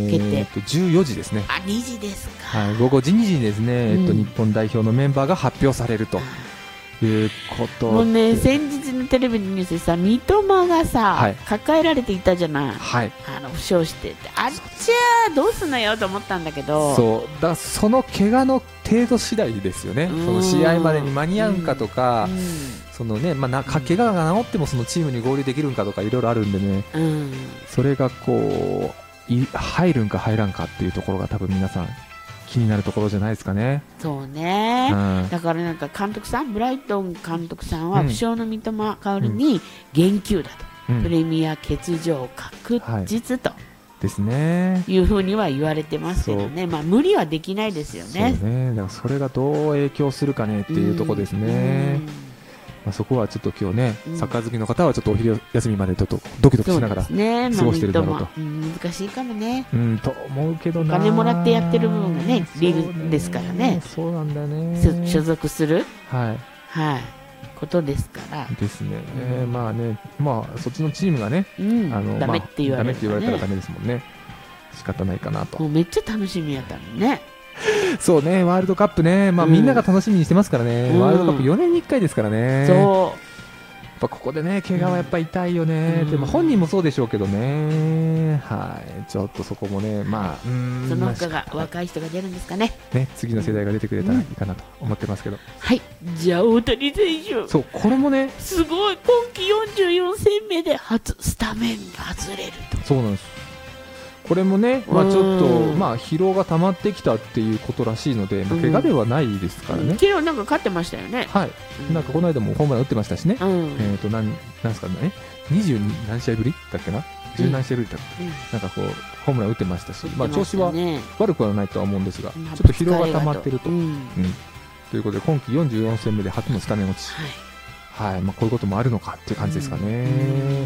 決定。 14時ですね。 あ、2時ですか。 はい、午後2時にですね、日本代表のメンバーが発表されるということで、 もうね、先日のテレビのニュースでさ、三笘がさ、 はい、 抱えられていたじゃない、 はい、 負傷してて、あっちゃーどうすんのよと思ったんだけど、 そうだからその怪我の程度次第ですよね。その試合までに間に合うかとか、そのね、怪我が治ってもそのチームに合流できるんかとかいろいろあるんでね、それがこう入るんか入らんかっていうところが多分皆さん気になるところじゃないですかね。 そうね、だからなんか監督さん、ブライトン監督さんは負傷の三笘薫に言及だと、プレミア欠場確実と、ですね、いうふうには言われてますけどね、無理はできないですよね。 そうね、だからそれがどう影響するかねっていうところですね。そこはちょっと今日ね、サッカー好きの方はちょっとお昼休みまでちょっとドキドキしながら過ごしてるだろうと。 難しいかもね。 と思うけどな。 お金もらってやってる部分がね、リーグですからね。 そうなんだね。 所属する、ことですから。 ですね。そっちのチームがね、 ダメって言われたらダメですもんね。仕方ないかなと。 もうめっちゃ楽しみやったのね。 そうね、ワールドカップね、みんなが楽しみにしてますからね、ワールドカップ4年に1回ですからね。 そう、 やっぱここでね、怪我はやっぱ痛いよね、でも本人もそうでしょうけどね、ちょっとそこもね、 その他が若い人が出るんですかね。 次の世代が出てくれたらいいかなと思ってますけど。 はい、じゃあ大谷選手、 そう、これもね、 すごい、今季44戦目で初スタメンが外れると。 そうなんです。これもね、ちょっと疲労が溜まってきたっていうことらしいので、怪我ではないですからね。 昨日なんか勝ってましたよね。 はい、なんかこの間もホームラン打ってましたしね。なんですかね、22何試合ぶりだっけな、10何試合ぶりだっけ、なんかこうホームラン打ってましたし、調子は悪くはないとは思うんですが、ちょっと疲労が溜まってると。ということで今季44戦目で初のスタメン落ち、こういうこともあるのかっていう感じですかね。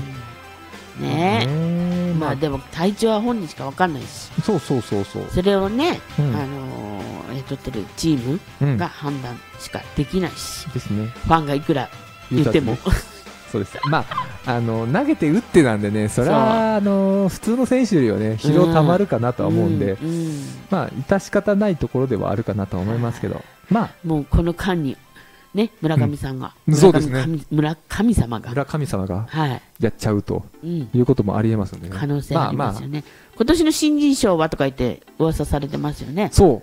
でも体調は本人しか分かんないし、それをね、雇ってるチームが判断しかできないし、ファンがいくら言ってもそうです。投げて打ってなんでね、それは普通の選手よりはね疲労たまるかなとは思うんで、致し方ないところではあるかなと思いますけど、 もうこの間にね、村上さんが、 そうですね、 村神様がやっちゃうということもありえますので、 可能性ありますよね。今年の新人賞はとか言って噂されてますよね。 そう、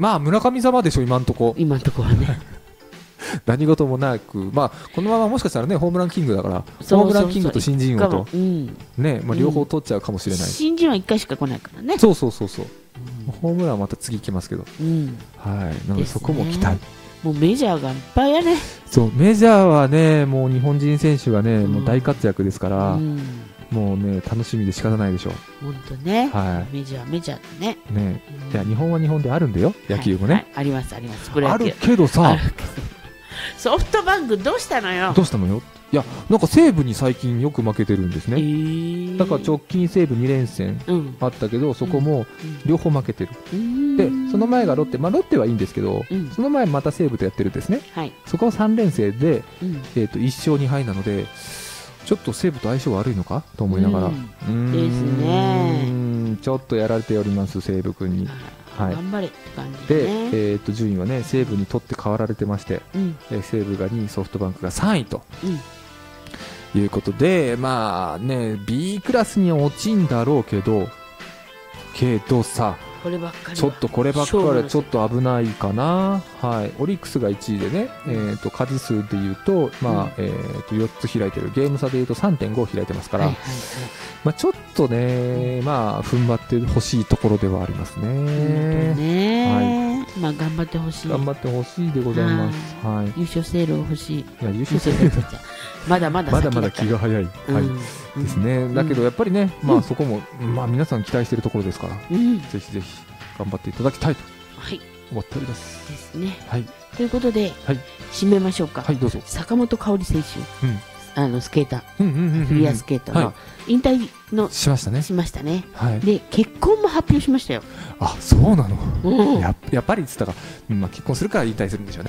村上様でしょ、今んとこはね何事もなく、このままもしかしたらね、ホームランキングだから、ホームランキングと新人王とね、両方取っちゃうかもしれない。 新人は1回しか来ないからね。 そう、ホームランはまた次いけますけど、なのでそこも期待。 もうメジャーがいっぱいやね。 そう、メジャーはね、もう日本人選手がね、もう大活躍ですから、もうね、楽しみで仕方ないでしょう。 本当ね、メジャーだね。 いや、日本は日本であるんだよ、野球もね。 あります、 あるけどさ、 ソフトバンクどうしたのよ。 いや、なんか西武に最近よく負けてるんですね。だから直近西武2連戦あったけど、そこも両方負けてる。で、その前がロッテ、ロッテはいいんですけど、その前また西武とやってるんですね。そこは3連戦で1勝2敗なので、ちょっと西武と相性悪いのかと思いながら、 ですね、 ちょっとやられております、西武君に。 頑張れって感じで、 順位はね、西武にとって変わられてまして、西武が2位、ソフトバンクが3位ということで、B クラスには落ちんだろうけどさ、ちょっとこればっかりはちょっと危ないかな。オリックスが1位でね、数数でいうと、4つ開いてる、ゲーム差でいうと 3.5 開いてますから、ちょっとね、踏ん張ってほしいところではありますね。頑張ってほしい。頑張ってほしいでございます。 優勝セール欲しい。 優勝セールまだまだ気が早いですね。だけどやっぱりね、そこも皆さん期待しているところですから、ぜひぜひ頑張っていただきたいと思っております。 ですね。ということで締めましょうか。 どうぞ。 坂本花織選手、スケーター、フィギュアスケートの引退のしましたね。 で結婚も発表しましたよ。 あ、そうなの。やっぱりっつったら、結婚するから引退するんでしょうね。